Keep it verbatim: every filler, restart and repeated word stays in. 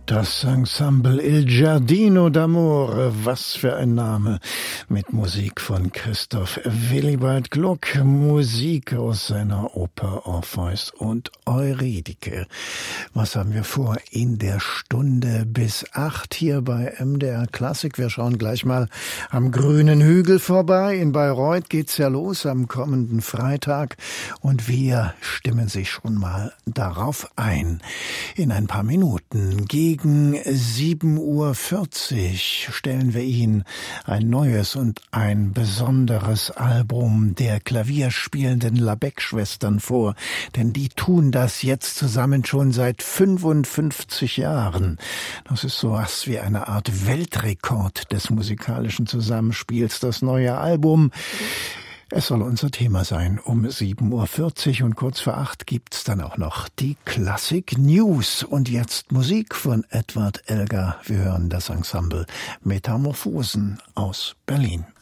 Das Ensemble Il Giardino d'Amore, was für ein Name, mit Musik von Christoph Willibald Gluck, Musik aus seiner Oper Orpheus und Eurydike. Was haben wir vor in der Stunde bis acht hier bei M D R Klassik? Wir schauen gleich mal am Grünen Hügel vorbei. In Bayreuth geht's ja los am kommenden Freitag und wir stimmen sich schon mal darauf ein. In ein paar Minuten gegen Gegen sieben Uhr vierzig stellen wir Ihnen ein neues und ein besonderes Album der klavierspielenden Labec-Schwestern vor, denn die tun das jetzt zusammen schon seit fünfundfünfzig Jahren. Das ist sowas wie eine Art Weltrekord des musikalischen Zusammenspiels, das neue Album. Es soll unser Thema sein um sieben Uhr vierzig und kurz vor acht gibt's dann auch noch die Klassik News. Und jetzt Musik von Edward Elgar. Wir hören das Ensemble Metamorphosen aus Berlin.